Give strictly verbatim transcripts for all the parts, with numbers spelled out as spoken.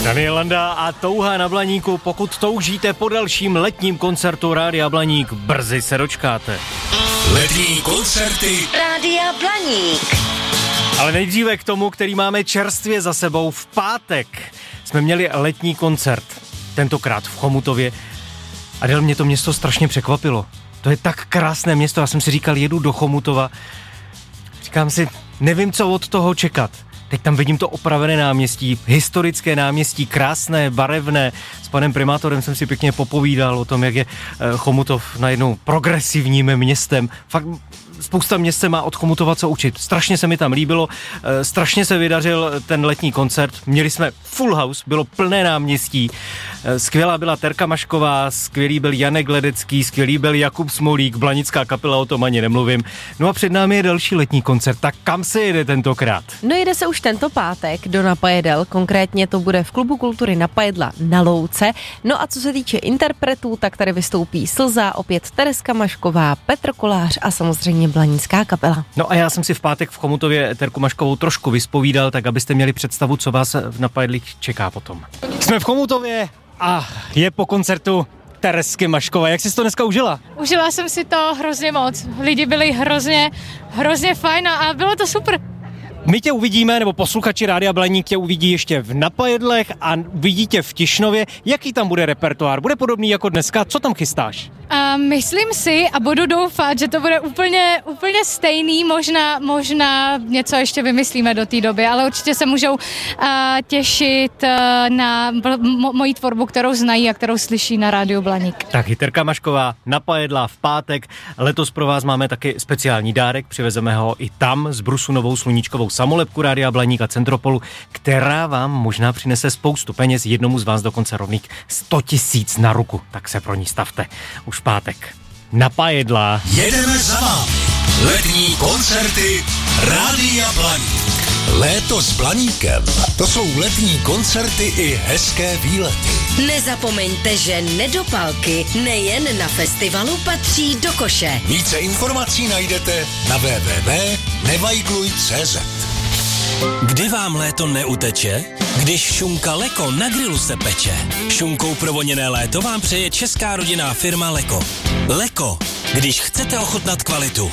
Daniel Landa a Touha na Blaníku. Pokud toužíte po dalším letním koncertu Rádia Blaník, brzy se dočkáte. Letní koncerty Rádia Blaník. Ale nejdříve k tomu, který máme čerstvě za sebou. V pátek jsme měli letní koncert, tentokrát v Chomutově. Adel, mě to město strašně překvapilo. To je tak krásné město, já jsem si říkal, jedu do Chomutova. Říkám si, nevím, co od toho čekat. Teď tam vidím to opravené náměstí, historické náměstí, krásné, barevné. S panem primátorem jsem si pěkně popovídal o tom, jak je Chomutov najednou progresivním městem. Fakt spousta měst se má od Chomutova co učit. Strašně se mi tam líbilo, strašně se vydařil ten letní koncert. Měli jsme full house, bylo plné náměstí. Skvělá byla Terka Mašková, skvělý byl Janek Ledecký, skvělý byl Jakub Smolík, blanická kapela, o tom ani nemluvím. No a před námi je další letní koncert, tak kam se jede tentokrát? No jede se už tento pátek do Napajedel, konkrétně to bude v Klubu kultury Napajedla na Louce. No a co se týče interpretů, tak tady vystoupí Slza, opět Tereska Mašková, Petr Kolář a samozřejmě blanická kapela. No a já jsem si v pátek v Chomutově Terku Maškovou trošku vyspovídal, tak abyste měli představu, co vás v Napajedlích čeká potom. Jsme v Chomutově a je po koncertu Teresky Maškové. Jak jsi to dneska užila? Užila jsem si to hrozně moc. Lidi byli hrozně, hrozně fajn a bylo to super. My tě uvidíme, nebo posluchači Rádia Blaník tě uvidí ještě v Napajedlech a uvidí tě v Tišnově. Jaký tam bude repertoár? Bude podobný jako dneska? Co tam chystáš? A myslím si a budu doufat, že to bude úplně, úplně stejný, možná, možná něco ještě vymyslíme do té doby, ale určitě se můžou uh, těšit uh, na mo- moji tvorbu, kterou znají a kterou slyší na Rádiu Blaník. Tak Terka Mašková, Napajedla v pátek. Letos pro vás máme taky speciální dárek, přivezeme ho i tam z Brusu novou sluníčkovou samolepku Rádia Blaník a Centropolu, která vám možná přinese spoustu peněz, jednomu z vás dokonce rovných sto tisíc na ruku, tak se pro ní stavte. Už pátek. Napajedla. jedeme za vámi. Letní koncerty Rádia Blaník. Léto s Blaníkem. To jsou letní koncerty i hezké výlety. Nezapomeňte, že nedopalky nejen na festivalu patří do koše. Více informací najdete na w w w tečka nevajgluj tečka cé zet. Kdy vám léto neuteče? Když šunka Leko na grilu se peče. Šunkou provoněné léto vám přeje česká rodinná firma Leko. Leko, když chcete ochutnat kvalitu.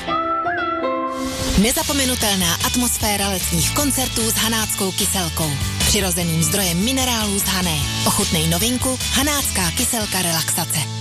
Nezapomenutelná atmosféra letních koncertů s hanáckou kyselkou. Přirozeným zdrojem minerálů z Hané. Ochutnej novinku Hanácká kyselka relaxace.